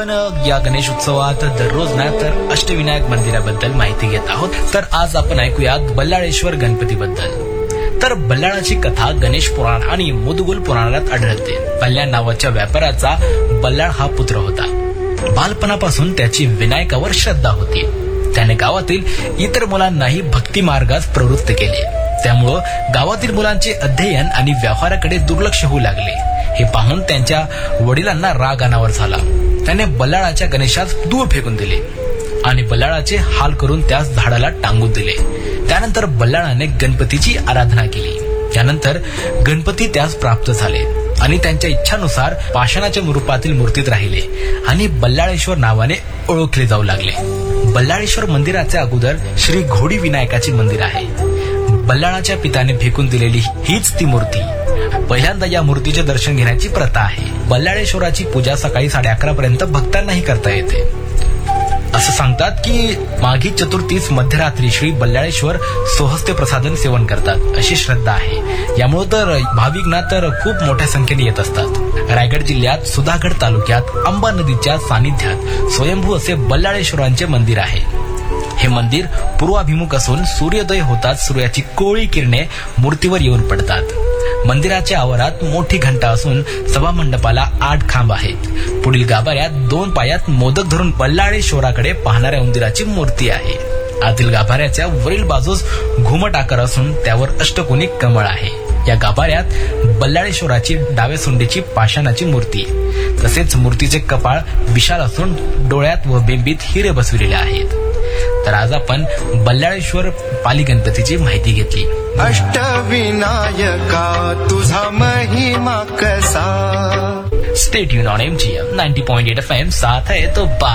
या गणेश उत्सवात दररोज ना तर अष्टविनायक मंदिराबद्दल माहिती घेत आहोत. तर आज आपण ऐकूयात बल्लाळेश्वर गणपतीबद्दल. तर बल्लाळाची कथा गणेश पुराण आणि मुदगल पुराणात आढळते. बल्ल्या नावाच्या व्यापाऱ्याचा बल्लाळ हा पुत्र होता. बालपणापासून त्याची विनायकावर श्रद्धा होती. त्याने गावातील इतर मुलांनाही भक्ती मार्गास प्रवृत्त केले. त्यामुळं गावातील मुलांचे अध्ययन आणि व्यवहाराकडे दुर्लक्ष होऊ लागले. हे पाहून त्यांच्या वडिलांना राग अनावर झाला. त्याने बल्लाळाच्या गणेशास दूर फेकून दिले आणि बल्लाळाचे हाल करून त्यास झाडाला टांगून दिले. त्यानंतर बल्लाळाने गणपतीची आराधना केली. त्यानंतर गणपती त्यास प्राप्त झाले आणि त्यांच्या इच्छानुसार पाषाणाच्या रूपातील मूर्तीत राहिले आणि बल्लाळेश्वर नावाने ओळखले जाऊ लागले. बल्लाळेश्वर मंदिराचे अगोदर श्री घोडी विनायकाचे मंदिर आहे. बल्लाळाच्या पित्याने फेकून दिलेली हीच ती मूर्ती. पहिल्यांदा या मूर्तीचे दर्शन घेण्याची प्रथा आहे. बल्लाळेश्वराची पूजा सकाळी 11:30 पर्यंत भक्तांनाही करता येते. असं सांगतात की माघी चतुर्थीस मध्यरात्री श्री बल्लाळेश्वर सोहस्ते प्रसादन सेवन करतात अशी श्रद्धा आहे. यामुळे तर भाविक ना तर खूप मोठ्या संख्येने येत असतात. रायगड जिल्ह्यात सुधागड तालुक्यात अंबा नदीच्या सानिध्यात स्वयंभू असे बल्लाळेश्वरांचे मंदिर आहे. हे मंदिर पूर्वाभिमुख असून सूर्योदय होताच सूर्याची कोवळी किरणे मूर्तीवर येऊन पडतात. मंदिराच्या आवारात मोठी घंटा असून सभामंडपाला 8 खांब आहेत. पुढील गाभाऱ्यात 2 पायात मोदक धरून बल्लाळेश्वराकडे पाहणाऱ्या उंदीराची मूर्ती आहे. आतील गाभाऱ्याच्या वरील बाजूस घुमट आकार असून त्यावर अष्टकोनी कमळ आहे. या गाभाऱ्यात बल्लाळेश्वराची डाव्या सोंडीची पाषाणाची मूर्ती, तसेच मूर्तीचे कपाळ विशाल असून डोळ्यात व बिंबीत हिरे बसविलेले आहेत. तर आज आपण बल्लाळेश्वर पाली गणपतीची माहिती घेतली. अष्टविनायका तुझा महिमा कसा. Stay tune on MGM 90.8 FM. साथ है तो